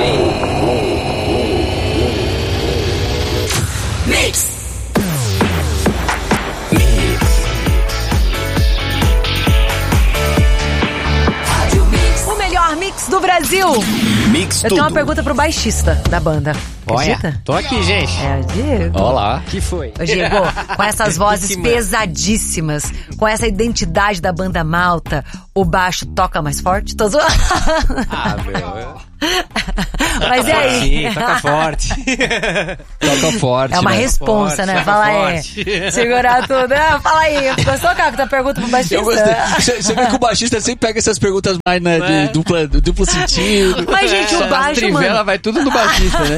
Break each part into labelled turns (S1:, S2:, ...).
S1: Mix.
S2: O melhor mix do Brasil.
S3: Mix
S2: Eu
S3: tudo.
S2: tenho uma pergunta pro baixista da banda. Acredita?
S4: Olha, tô aqui, gente.
S2: É o Diego.
S4: Olá. Que foi?
S2: Ô, Diego, com essas vozes
S4: Que mano.
S2: pesadíssimas, com essa identidade da banda Malta, o baixo toca mais forte? Tô zoando.
S4: Ah, meu.
S2: Mas e aí?
S4: Sim, toca forte.
S3: Toca forte,
S2: É uma
S3: né?
S2: responsa,
S4: Forte,
S2: né?
S4: toca
S2: Fala aí.
S4: forte.
S2: Segurar tudo. Fala aí. Gostou, Caco, da pergunta pro baixista?
S3: Eu gostei. Você vê que o baixista sempre pega essas perguntas mais, né, de duplo sentido.
S2: Mas, gente, o
S3: As
S2: baixo,
S3: trivela
S2: mano...
S3: vai tudo no baixista, né?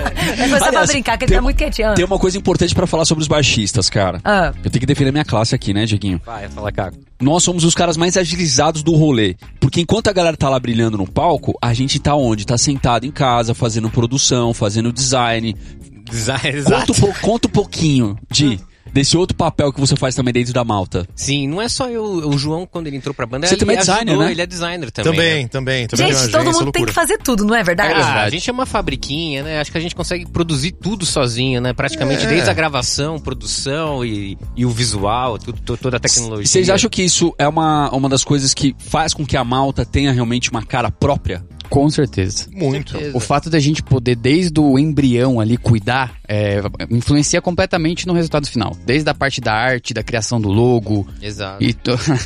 S2: É coisa pra
S3: Aliás,
S2: brincar, que ele tá muito quietinho.
S3: Tem uma coisa importante pra falar sobre os baixistas, cara.
S2: Ah.
S3: Eu tenho que defender minha classe aqui, né, Dieguinho?
S4: Vai, fala, Caco.
S3: Nós somos os caras mais agilizados do rolê. Porque enquanto a galera tá lá brilhando no palco, a gente tá onde? Tá sentado em casa, fazendo produção, fazendo design.
S4: Exato.
S3: Conta um pouquinho desse outro papel que você faz também dentro da Malta.
S4: Sim, não é só eu. O João, quando ele entrou pra banda,
S3: Você
S4: ele
S3: também é designer,
S4: ajudou,
S3: né?
S4: Ele é designer também. né?
S5: Também.
S2: Gente, todo mundo tem que fazer tudo, não é verdade?
S4: A gente é uma fabriquinha, né? Acho que a gente consegue produzir tudo sozinho, né? Praticamente desde a gravação, produção e o visual, toda a tecnologia.
S3: Vocês acham que isso é uma das coisas que faz com que a Malta tenha realmente uma cara própria?
S6: Com certeza.
S5: Muito.
S6: O fato da gente poder, desde o embrião ali, cuidar, influencia completamente no resultado final. Desde a parte da arte, da criação do logo.
S4: Exato.
S6: E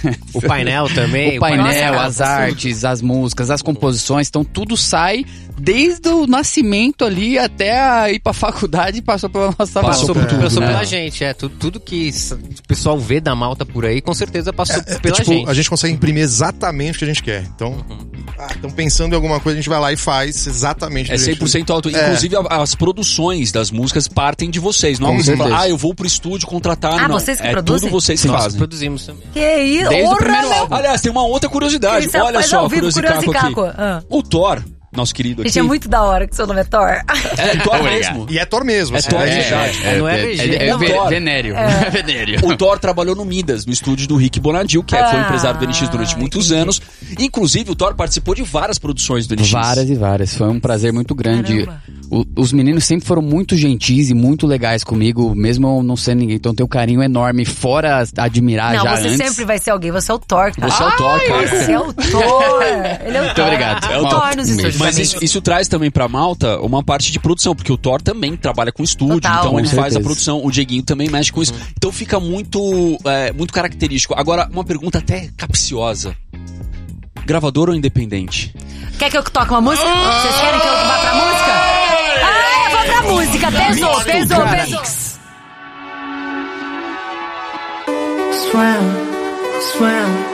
S4: O painel também.
S6: o painel,
S2: Nossa,
S6: as artes, as músicas, as composições. Então tudo sai desde o nascimento ali até ir pra faculdade e passou pela nossa
S3: Passou
S6: mão.
S3: por tudo,
S4: Passou
S3: né?
S4: pela gente, tudo que o pessoal vê da Malta por aí, com certeza passou pela gente.
S5: A gente consegue imprimir exatamente o que a gente quer. Então, estão pensando em alguma coisa, a gente vai lá e faz exatamente.
S3: É 100% auto. Inclusive, as produções das músicas partem de vocês. Não é
S5: Com
S3: você fala,
S5: certeza.
S3: eu vou pro estúdio contratar. Não,
S2: vocês que
S3: é
S2: produzem?
S3: tudo vocês que
S4: Nós
S3: fazem.
S4: produzimos também.
S2: Que isso?
S6: Desde o
S2: Orra,
S6: primeiro
S2: meu.
S6: álbum.
S3: Aliás, tem uma outra curiosidade.
S2: Isso
S3: Olha
S2: faz
S3: só,
S2: ao vivo,
S3: curiosidade aqui.
S2: Curiosicaco. Ah.
S3: O Thor, nosso querido aqui.
S2: Gente, é muito da hora que seu nome é Thor.
S3: É Thor mesmo.
S5: E é Thor mesmo. assim,
S3: Thor,
S5: né?
S3: verdade.
S4: Não é VG.
S6: Venério. Venério.
S3: O Thor trabalhou no Midas, no estúdio do Rick Bonadil, que foi empresário do NX durante muitos anos. Inclusive, o Thor participou de várias produções do NX.
S6: Várias e várias. Foi um prazer muito grande.
S2: Caramba.
S6: Os meninos sempre foram muito gentis e muito legais comigo, mesmo eu não sendo ninguém. Então tem um carinho enorme, fora admirar
S2: Não,
S6: já
S2: você
S6: antes.
S2: sempre vai ser alguém. Você é o Thor, cara.
S3: Você é o Thor, cara.
S2: Você é o Thor. Ele é o
S6: Muito
S2: Thor.
S6: obrigado.
S2: É o Thor nos estúdios.
S3: Mas
S2: também.
S3: isso traz também pra Malta uma parte de produção, porque o Thor também trabalha com estúdio,
S2: Total.
S3: então
S2: Com
S3: ele faz a
S6: certeza.
S3: produção, o Dieguinho também mexe com isso. Então fica muito característico. Agora, uma pergunta até capciosa. Gravador ou independente?
S2: Quer que eu toque uma música? Vocês querem que eu vá pra música? Eu vou pra música. Pesou.
S1: Swam.